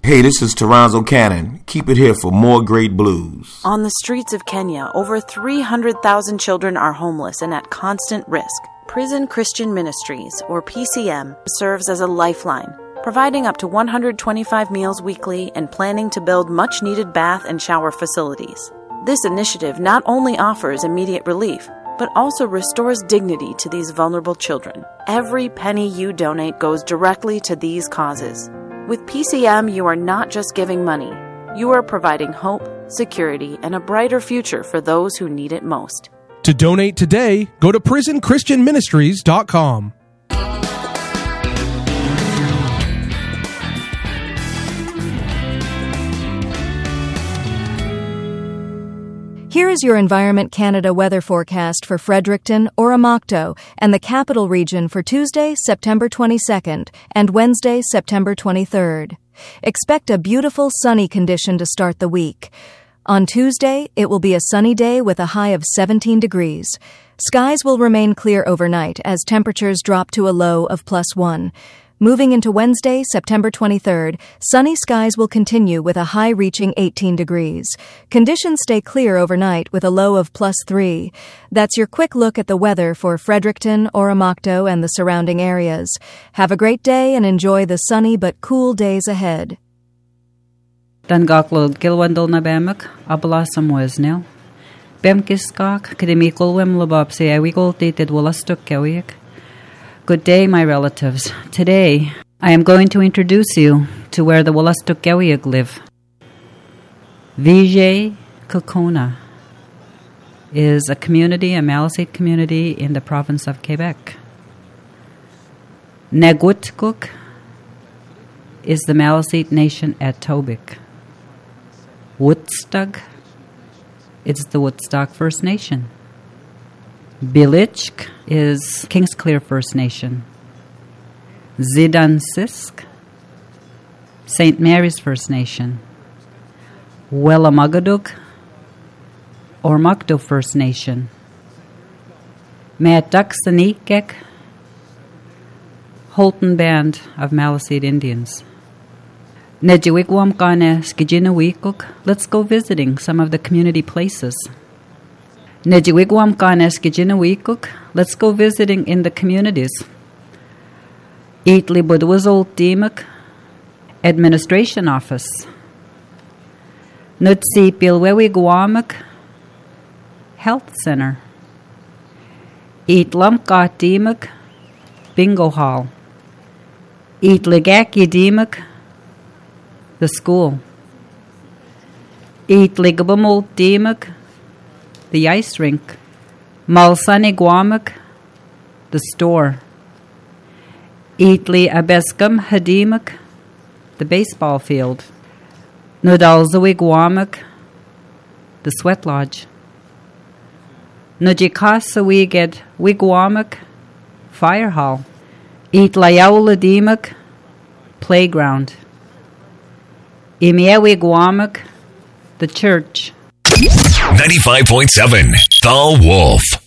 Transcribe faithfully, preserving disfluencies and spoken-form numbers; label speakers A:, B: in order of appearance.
A: Hey, this is Toronzo Cannon. Keep it here for more great blues.
B: On the streets of Kenya, over three hundred thousand children are homeless and at constant risk. Prison Christian Ministries, or P C M, serves as a lifeline, providing up to one hundred twenty-five meals weekly and planning to build much-needed bath and shower facilities. This initiative not only offers immediate relief, but also restores dignity to these vulnerable children. Every penny you donate goes directly to these causes. With P C M, you are not just giving money. You are providing hope, security, and a brighter future for those who need it most.
C: To donate today, go to prison christian ministries dot com.
D: Here is your Environment Canada weather forecast for Fredericton, Oromocto, and the Capital Region for Tuesday, September twenty-second, and Wednesday, September twenty-third. Expect a beautiful sunny condition to start the week. On Tuesday, it will be a sunny day with a high of seventeen degrees. Skies will remain clear overnight as temperatures drop to a low of plus one. Moving into Wednesday, September twenty-third, sunny skies will continue with a high reaching eighteen degrees. Conditions stay clear overnight with a low of plus three. That's your quick look at the weather for Fredericton, Oromocto, and the surrounding areas. Have a great day and enjoy the sunny but cool days ahead.
E: Dan gaklod gilwandol na bemak, abalasam weznil. Bemkiskak, kademikol wem labab se awikol dated walastuk kawiak. Good day, my relatives. Today, I am going to introduce you to where the Wolastoqiyik live. Vijay Kokona is a community, a Maliseet community in the province of Quebec. Nagutkuk is the Maliseet nation at Tobic. Woodstock is the Woodstock First Nation. Bilichk is Kingsclear First Nation. Zidansisk, Saint Mary's First Nation. Wellamagaduk, Oromocto First Nation. Meataksanikek, Holton Band of Maliseet Indians. Nejiwigwamkane Skijinawikuk, let's go visiting some of the community places. Nejiwigwamkane Skijinawikuk, let's go visiting in the communities. Eatli Budwazol Dimak, Administration Office. Nutsi Pilwewigwamak, Health Center. Eatlamka Dimak, Bingo Hall. Eatligaki Dimak, the school. Eatligabamol Dimak, the ice rink. Malsani Guamak, the store. Eatli Abeskam Hadimak, the baseball field. Nodalzawi Guamak, the sweat lodge. Nojikasawiget Wigwamak, fire hall. Eatlayaula Dimak, playground. Imiewi Guamak, the church.
F: ninety-five point seven The Wolf.